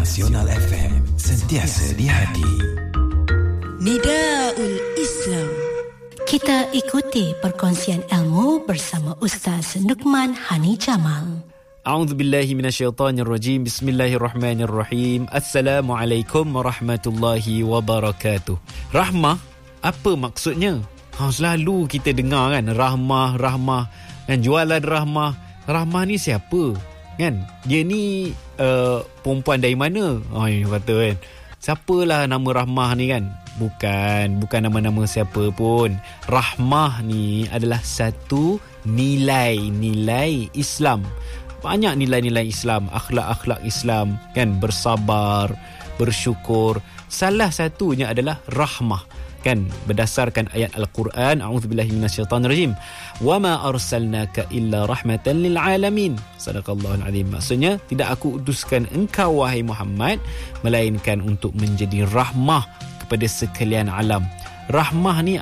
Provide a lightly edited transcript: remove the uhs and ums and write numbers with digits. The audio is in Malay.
Nasional FM, sentiasa di hati. Nidaul Islam. Kita ikuti perkongsian ilmu bersama Ustaz Nukman Hani Jamal. A'udzubillahi minasyaitonirrajim. Bismillahirrahmanirrahim. Assalamualaikum warahmatullahi wabarakatuh. Rahmah, apa maksudnya? Selalu kita dengar kan, rahmah kan, jualan rahmah. Rahmah ni siapa? Kan? Dia ni perempuan dari mana? Kata kan. Siapalah nama Rahmah ni kan? Bukan nama-nama siapa pun. Rahmah ni adalah satu nilai Islam. Banyak nilai-nilai Islam, akhlak-akhlak Islam kan, bersabar, bersyukur. Salah satunya adalah rahmah kan, berdasarkan ayat Al-Quran, a'udzubillahi minasyaitonirrajim, wama arsalnaka illa rahmatan lil alamin. Sadaqallahul azim. Maksudnya, tidak aku utuskan engkau wahai Muhammad melainkan untuk menjadi rahmah kepada sekalian alam. Rahmah ni